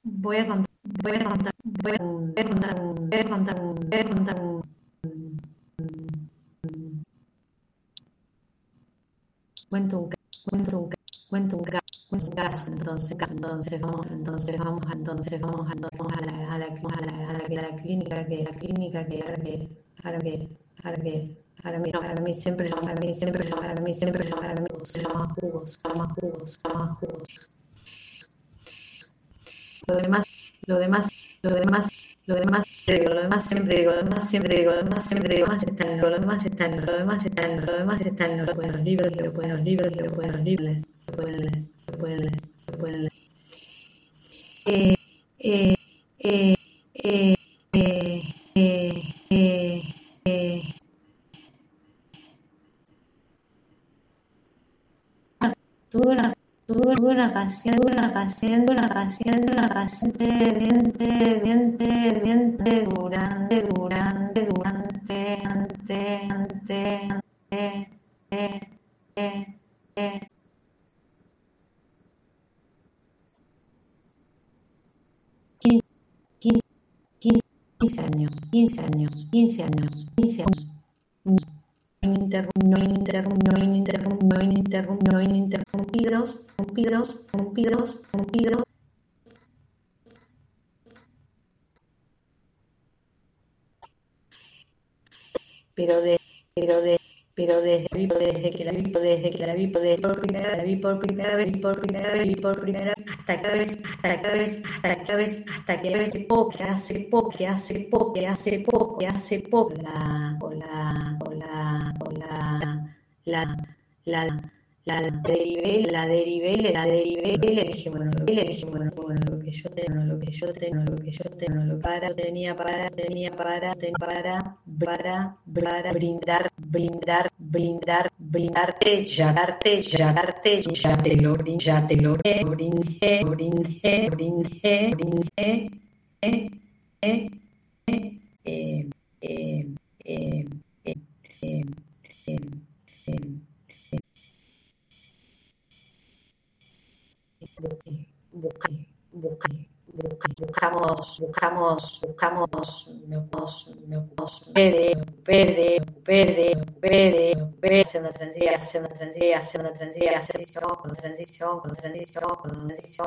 Voy a contar, voy a contar, voy a contar, voy a contar, voy a contar cuento un, cuento un, cuento un caso, entonces vamos a la clínica para mí siempre se llama jugos. Lo demás, lo demás, lo demás, lo demás, lo demás siempre digo, lo demás siempre digo, lo demás siempre digo, lo demás está en los buenos libros, lo pueden leer, lo pueden leer. Eh, eh, eh, eh, eh, eh, eh, eh, tuve una paciente durante 15 años. Ininterrumpidos, pero desde que la vi por primera vez, hasta que hace poco, la derivé, y le dije, bueno, lo que yo tengo, tenía para brindarte, ya te lo brindé, eh, eh, eh, eh, eh, eh, me ocupé, hacer una transición,